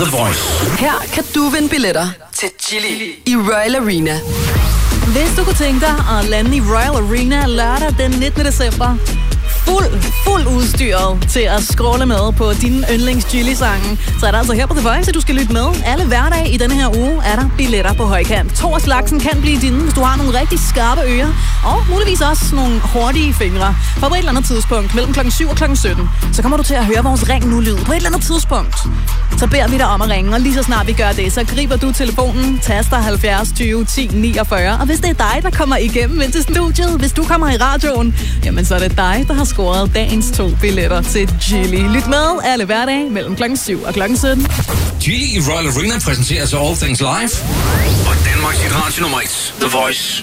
The Voice. Her kan du vinde billetter til Chili i Royal Arena. Hvis du kunne tænke dig at lande i Royal Arena lørdag den 19. december, fuld udstyret til at scrolle med på dine yndlings-Chili-sange, så er der altså her på The Voice, at du skal lytte med. Alle hverdage i denne her uge er der billetter på højkant. 2 af slagsen kan blive dine, hvis du har nogle rigtig skarpe ører, og muligvis også nogle hurtige fingre. For på et eller andet tidspunkt, mellem klokken 7 og klokken 17, så kommer du til at høre vores ring nu-lyd. På et eller andet tidspunkt, så beder vi dig om at ringe, og lige så snart vi gør det, så griber du telefonen, taster 70 20 10 49, og hvis det er dig, der kommer igennem ind til studiet, hvis du kommer i radioen, jamen så er det dig, der har scoret dagens 2 billetter til Chili. Lyt med alle hverdage mellem klokken 7 og klokken 17. Chili i Royal Arena præsenteres af All Things Live og Danmarks radio nummer 1, The Voice.